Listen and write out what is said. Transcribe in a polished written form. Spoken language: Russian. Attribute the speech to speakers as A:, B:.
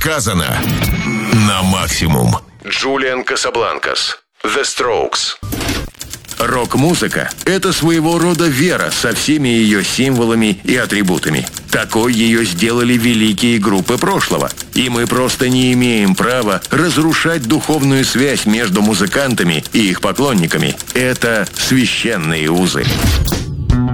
A: сказано на максимум. Джулиан Касабланкас, The Strokes.
B: Рок-музыка – это своего рода вера со всеми ее символами и атрибутами. Такой ее сделали великие группы прошлого. И мы просто не имеем права разрушать духовную связь между музыкантами и их поклонниками. Это священные узы.